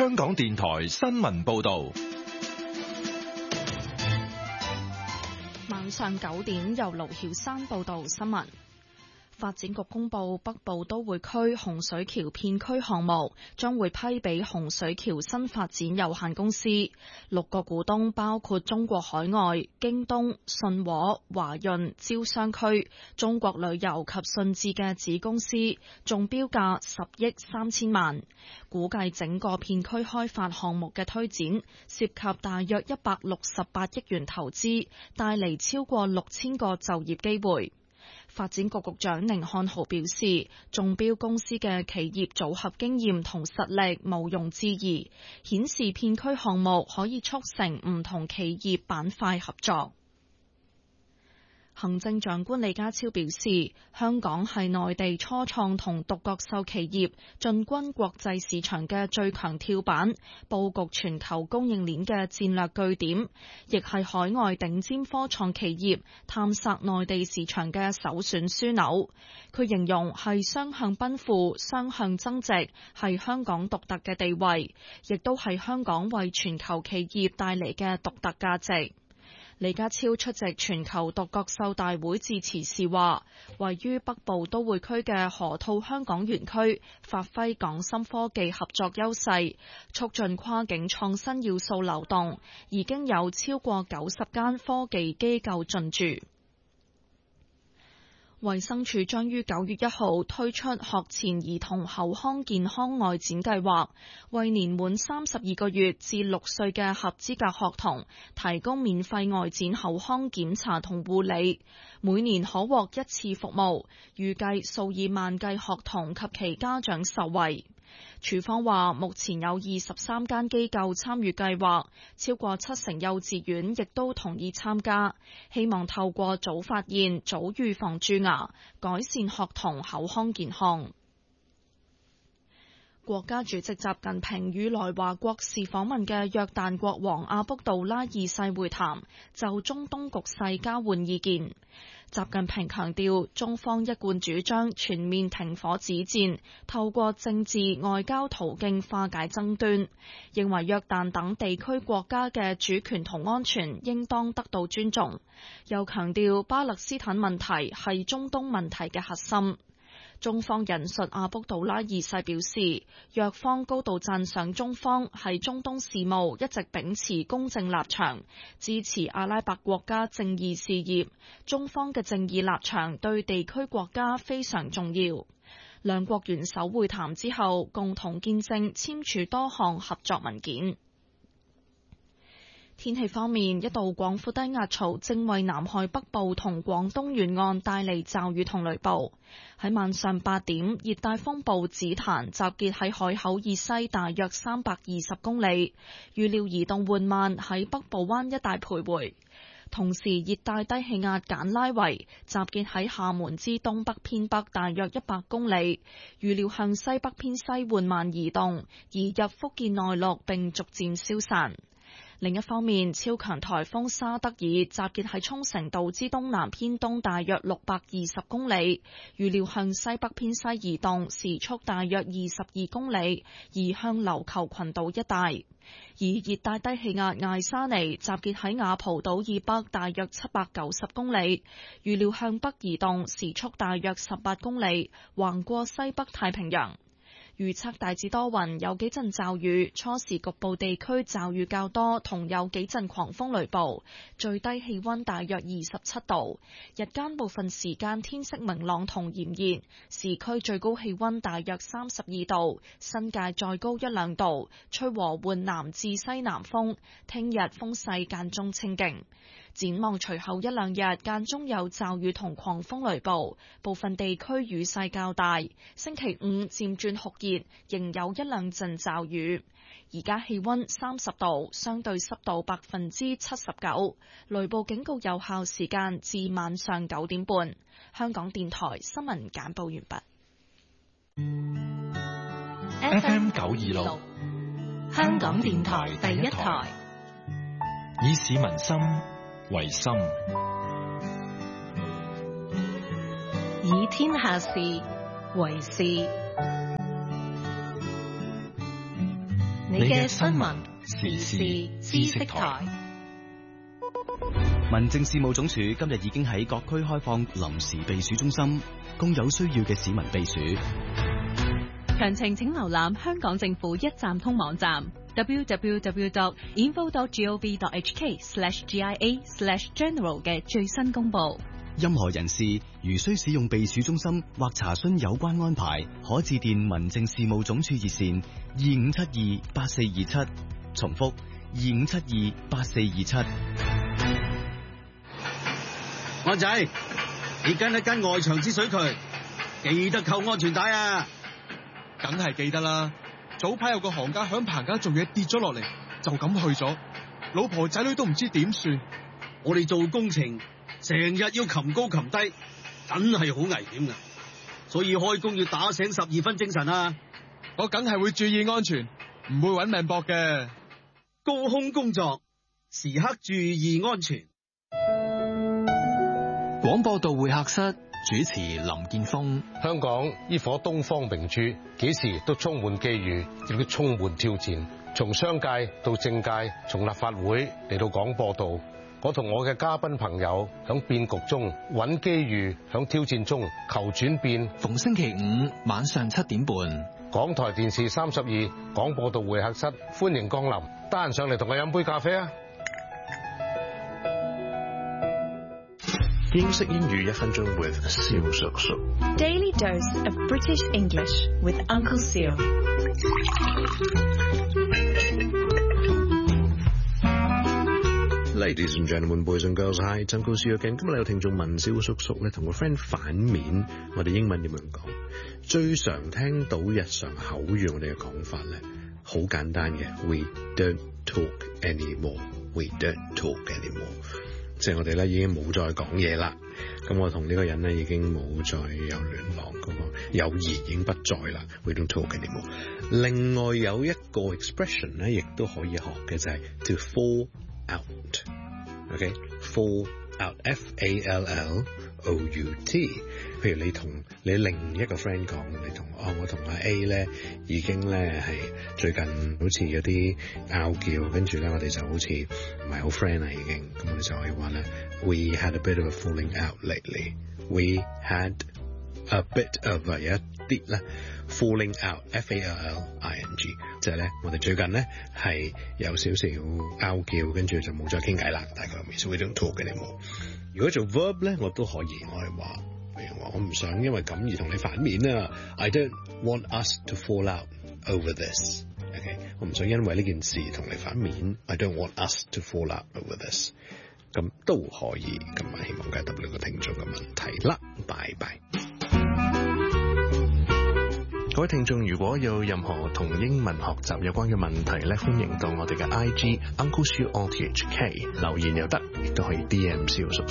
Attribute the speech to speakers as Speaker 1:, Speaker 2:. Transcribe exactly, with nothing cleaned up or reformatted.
Speaker 1: 香港電台新聞報道。
Speaker 2: 晚上九點，由盧曉山報道新聞。發展局公布北部都會區洪水橋片區項目將會批俾洪水橋新發展有限公司，六個股東包括中國海外、京東、信和、華潤、招商區、中國旅遊及信置嘅子公司，中標價十億三千萬。估計整個片區開發項目嘅推展涉及大約一百六十八億元投資，帶嚟超過六千個就業機會。發展局局長寧漢豪表示，中標公司嘅企業組合經驗同實力毋庸置疑，顯示片區項目可以促成唔同企業板塊合作。行政長官李家超表示，香港係內地初創同獨角獸企業進軍國際市場嘅最強跳板，佈局全球供應鏈嘅戰略據點，亦係海外頂尖科創企業探索內地市場嘅首選樞紐。佢形容係雙向奔赴、雙向增值，係香港獨特嘅地位，亦都係香港為全球企業帶嚟嘅獨特價值。李家超出席全球獨角獸大會致辭時話，位於北部都會區嘅河套香港園區發揮港深科技合作優勢，促進跨境創新要素流動，已經有超過九十間科技機構進駐。衛生署將於九月一號推出學前兒童口腔健康外展計劃，為年滿三十二個月至六歲嘅合資格學童提供免費外展口腔檢查同護理，每年可獲一次服務，預計數以萬計學童及其家長受惠。署方話，目前有二十三間機構參與計劃，超過七成幼稚園亦都同意參加，希望透過早發現、早預防蛀牙，改善學童口腔健康。國家主席習近平與來華國事訪問嘅約旦國王阿卜杜拉二世會談，就中東局勢交換意見。習近平強調，中方一貫主張全面停火止戰，透過政治外交途徑化解爭端，認為約旦等地區國家嘅主權同安全應當得到尊重。又強調巴勒斯坦問題係中東問題嘅核心。中方引述阿卜杜拉二世表示，約方高度讚賞中方喺中東事務一直秉持公正立場，支持阿拉伯國家正義事業。中方嘅正義立場對地區國家非常重要。兩國元首會談之後，共同見證簽署多項合作文件。天氣方面，一道廣闊低壓槽正為南海北部同廣東沿岸帶嚟驟雨同雷暴。喺晚上八點，熱帶風暴紫檀集結喺海口以西大約三百二十公里，預料移動緩慢喺北部灣一帶徘徊。同時，熱帶低氣壓簡拉維集結喺廈門之東北偏北大約一百公里，預料向西北偏西緩慢移動，移入福建內陸並逐漸消散。另一方面，超強颱風沙德爾集結喺沖繩島之東南偏東大約六百二十公里，預料向西北偏西移動，時速大約二十二公里，移向琉球群島一帶。而熱帶低氣壓艾沙尼集結喺雅蒲島以北大約七百九十公里，預料向北移動，時速大約十八公里，橫過西北太平洋。預測大致多雲，有幾陣驟雨，初時局部地區驟雨較多，同有幾陣狂風雷暴。最低氣溫大約二十七度，日間部分時間天色明朗同炎熱，市區最高氣溫大約三十二度，新界再高一兩度，吹和緩南至西南風。聽日風勢間中清勁。展望隨後一兩日間中有驟雨同狂風雷暴，部分地區雨勢較大。星期五漸轉酷熱，仍有一兩陣驟雨。而家氣溫三十度，相對濕度百分之七十九，雷暴警告有效時間至晚上九點半。香港電台新聞簡報完畢。
Speaker 1: F M 九二六，
Speaker 3: 香港電台第一台，
Speaker 1: 以市民心為心，
Speaker 3: 以天下事為事。 你嘅新聞時事知識台。
Speaker 4: 民政事務總署今日已經喺各區開放臨時避暑中心，供有需要嘅市民避暑。
Speaker 3: 詳情請瀏覽香港政府一站通網站 double-u double-u double-u dot info dot gov dot h k slash g i a slash general 嘅最新公佈。
Speaker 4: 任何人士如需使用避暑中心或查詢有關安排，可致電民政事務總署熱線二五七二八四二七，重複二五七二八四二七。
Speaker 5: 安仔，你跟一跟外牆之水渠，記得扣安全帶啊！
Speaker 1: 梗係記得啦。早排有個行家響棚架做嘢跌咗落嚟，就咁去咗，老婆仔女都唔知點算。
Speaker 5: 我哋做工程成日要擒高擒低，真係好危險噶，所以開工要打醒十二分精神啊！
Speaker 1: 我梗係會注意安全，唔會搵命搏嘅。
Speaker 5: 高空工作，時刻注意安全。
Speaker 1: 廣播道會客室主持林建峰。
Speaker 6: 香港呢顆東方明珠，幾時都充滿機遇，亦都充滿挑戰。從商界到政界，從立法會嚟到廣播道，我同我嘅嘉賓朋友響變局中揾機遇，響挑戰中求轉變。
Speaker 1: 逢星期五晚上七點半，
Speaker 6: 港台電視三十二廣播道會客室，歡迎光臨，得閒上嚟同我飲杯咖啡啊！
Speaker 7: 英式英語一分鐘 with 蕭叔叔。
Speaker 8: Daily dose of British English with Uncle Seal。
Speaker 7: Ladies and gentlemen, boys and girls, hi, it's Uncle Seal again。今日有聽眾問蕭叔叔咧，同個 friend 反面，我哋英文點樣講？最常聽到日常口語我哋嘅講法咧，好簡單嘅 ，We don't talk anymore. We don't talk anymore。即係我哋咧已經冇再講嘢啦，咁我同呢個人咧已經冇再有聯絡，嗰個友誼已經不在啦。We don't talk anymore。另外有一個 expression 咧，亦都可以學嘅就係 to fall out。OK，fall out，F A L L O U T。譬如你同你另一個 friend 講，你同哦我同阿 A 咧已經咧係最近好似有啲拗撬，跟住咧我哋就好似唔係好 friend 啦已經，咁我哋就可以話咧 We had a bit of a falling out lately. We had a bit of a 有一啲咧 falling out，F A L L I N G， 即係咧我哋最近咧係有少少拗撬，跟住就冇再傾偈啦，大概咁意思。We don't talk anymore。如果做 verb 咧，我都可以，我係話。譬如話我唔想因為咁而同你反面啊 I don't want us to fall out over this。 OK， 我唔想因為呢件事同你反面 I don't want us to fall out over this。 咁都可以，咁啊希望解答呢個聽眾嘅問題啦，拜拜。各位聽眾如果有任何同英文學習有關嘅問題咧，歡迎到我哋嘅 I G Uncle Shiu O T H K 留言又得，亦都可以 D M 蕭叔叔。